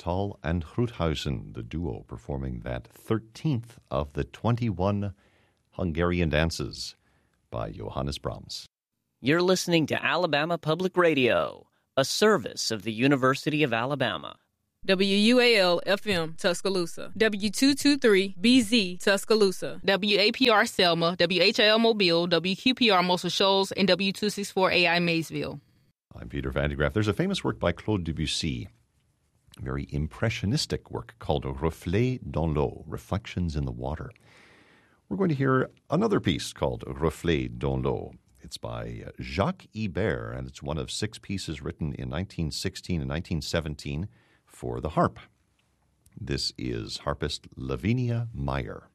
Tal and Gruthuysen, the duo, performing that 13th of the 21 Hungarian dances by Johannes Brahms. You're listening to Alabama Public Radio, a service of the University of Alabama. WUAL-FM, Tuscaloosa. W223-BZ, Tuscaloosa. WAPR Selma, WHIL Mobile, WQPR Muscle Shoals, and W264AI Maysville. I'm Peter Van de Graaff. There's a famous work by Claude Debussy, a very impressionistic work called Reflets dans l'eau, Reflections in the Water. We're going to hear another piece called Reflets dans l'eau. It's by Jacques Ibert, and it's one of 6 pieces written in 1916 and 1917 for the harp. This is harpist Lavinia Meyer.